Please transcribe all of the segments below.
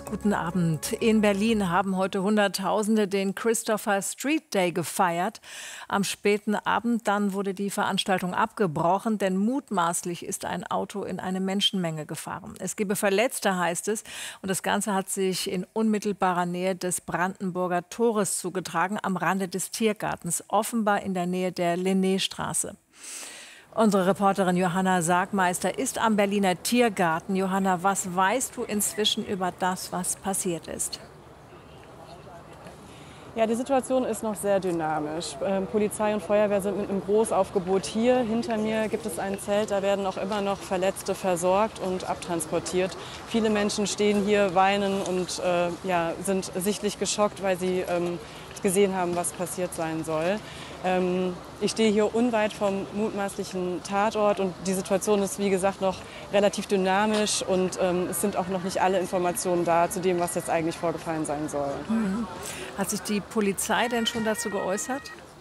Guten Abend. In Berlin haben heute Hunderttausende den Christopher Street Day gefeiert. Am späten Abend dann wurde die Veranstaltung abgebrochen, denn mutmaßlich ist ein Auto in eine Menschenmenge gefahren. Es gebe Verletzte, heißt es. Und das Ganze hat sich in unmittelbarer Nähe des Brandenburger Tores zugetragen, am Rande des Tiergartens, offenbar in der Nähe der Linnéstraße. Unsere Reporterin Johanna Sargmeister ist am Berliner Tiergarten. Johanna, was weißt du inzwischen über das, was passiert ist? Ja, die Situation ist noch sehr dynamisch. Polizei und Feuerwehr sind mit einem Großaufgebot hier. Hinter mir gibt es ein Zelt, da werden auch immer noch Verletzte versorgt und abtransportiert. Viele Menschen stehen hier, weinen und sind sichtlich geschockt, weil sie gesehen haben, was passiert sein soll. Ich stehe hier unweit vom mutmaßlichen Tatort und die Situation ist, wie gesagt, noch relativ dynamisch und es sind auch noch nicht alle Informationen da zu dem, was jetzt eigentlich vorgefallen sein soll. Hat sich die Polizei denn schon dazu geäußert?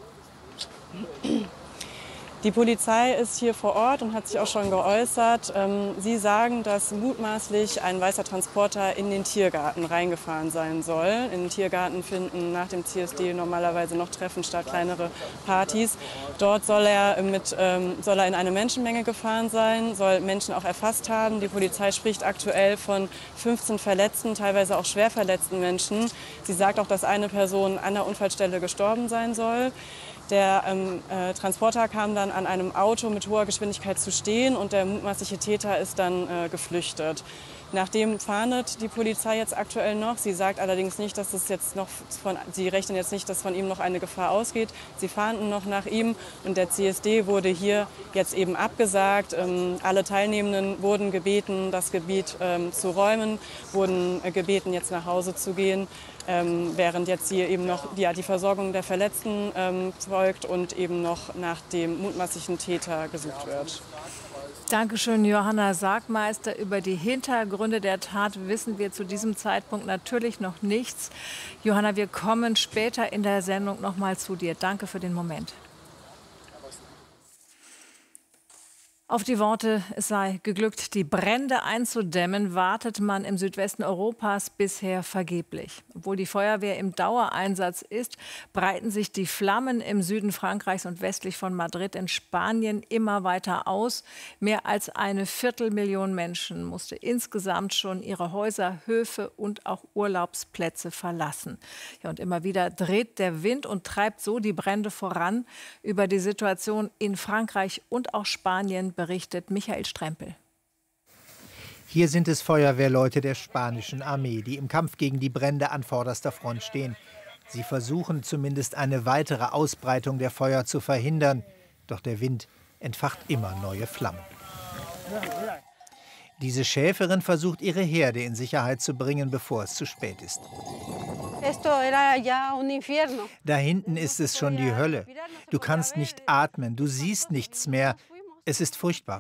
Die Polizei ist hier vor Ort und hat sich auch schon geäußert. Sie sagen, dass mutmaßlich ein weißer Transporter in den Tiergarten reingefahren sein soll. In den Tiergarten finden nach dem CSD normalerweise noch Treffen statt, kleinere Partys. Dort soll er in eine Menschenmenge gefahren sein, soll Menschen auch erfasst haben. Die Polizei spricht aktuell von 15 verletzten, teilweise auch schwer verletzten Menschen. Sie sagt auch, dass eine Person an der Unfallstelle gestorben sein soll. Der Transporter kam dann an einem Auto mit hoher Geschwindigkeit zu stehen und der mutmaßliche Täter ist dann geflüchtet. Nachdem fahndet die Polizei jetzt aktuell noch. Sie sagt allerdings nicht, dass sie rechnen jetzt nicht, dass von ihm noch eine Gefahr ausgeht. Sie fahnden noch nach ihm und der CSD wurde hier jetzt eben abgesagt. Alle Teilnehmenden wurden gebeten, das Gebiet zu räumen, wurden gebeten, jetzt nach Hause zu gehen. Während jetzt hier eben noch die Versorgung der Verletzten folgt und eben noch nach dem mutmaßlichen Täter gesucht wird. Dankeschön, Johanna Sargmeister. Über die Hintergründe der Tat wissen wir zu diesem Zeitpunkt natürlich noch nichts. Johanna, wir kommen später in der Sendung noch mal zu dir. Danke für den Moment. Auf die Worte, es sei geglückt, die Brände einzudämmen, wartet man im Südwesten Europas bisher vergeblich. Obwohl die Feuerwehr im Dauereinsatz ist, breiten sich die Flammen im Süden Frankreichs und westlich von Madrid in Spanien immer weiter aus. Mehr als 250.000 Menschen mussten insgesamt schon ihre Häuser, Höfe und auch Urlaubsplätze verlassen. Ja, und immer wieder dreht der Wind und treibt so die Brände voran. Über die Situation in Frankreich und auch Spanien berichtet Michael Strempel. Hier sind es Feuerwehrleute der spanischen Armee, die im Kampf gegen die Brände an vorderster Front stehen. Sie versuchen zumindest eine weitere Ausbreitung der Feuer zu verhindern. Doch der Wind entfacht immer neue Flammen. Diese Schäferin versucht, ihre Herde in Sicherheit zu bringen, bevor es zu spät ist. Da hinten ist es schon die Hölle. Du kannst nicht atmen, du siehst nichts mehr. Es ist furchtbar.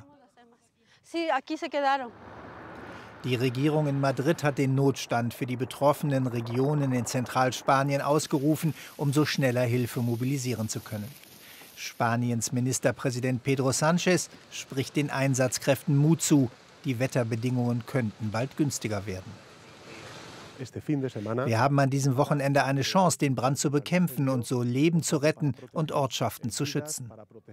Die Regierung in Madrid hat den Notstand für die betroffenen Regionen in Zentralspanien ausgerufen, um so schneller Hilfe mobilisieren zu können. Spaniens Ministerpräsident Pedro Sánchez spricht den Einsatzkräften Mut zu. Die Wetterbedingungen könnten bald günstiger werden. Wir haben an diesem Wochenende eine Chance, den Brand zu bekämpfen und so Leben zu retten und Ortschaften zu schützen.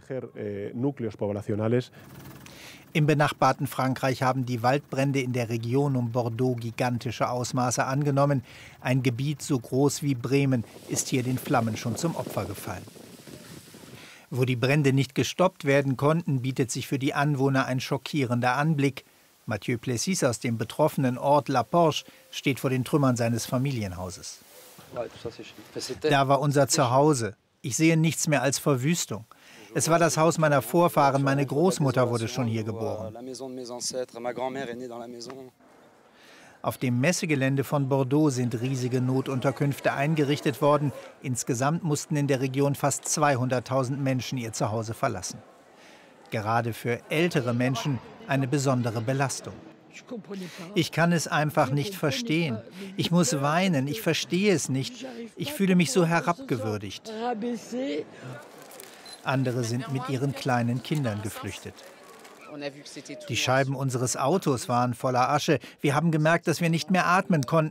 Im benachbarten Frankreich haben die Waldbrände in der Region um Bordeaux gigantische Ausmaße angenommen. Ein Gebiet so groß wie Bremen ist hier den Flammen schon zum Opfer gefallen. Wo die Brände nicht gestoppt werden konnten, bietet sich für die Anwohner ein schockierender Anblick. Mathieu Plessis aus dem betroffenen Ort La Porche steht vor den Trümmern seines Familienhauses. Da war unser Zuhause. Ich sehe nichts mehr als Verwüstung. Es war das Haus meiner Vorfahren. Meine Großmutter wurde schon hier geboren. Auf dem Messegelände von Bordeaux sind riesige Notunterkünfte eingerichtet worden. Insgesamt mussten in der Region fast 200.000 Menschen ihr Zuhause verlassen. Gerade für ältere Menschen eine besondere Belastung. Ich kann es einfach nicht verstehen. Ich muss weinen, ich verstehe es nicht. Ich fühle mich so herabgewürdigt. Andere sind mit ihren kleinen Kindern geflüchtet. Die Scheiben unseres Autos waren voller Asche. Wir haben gemerkt, dass wir nicht mehr atmen konnten.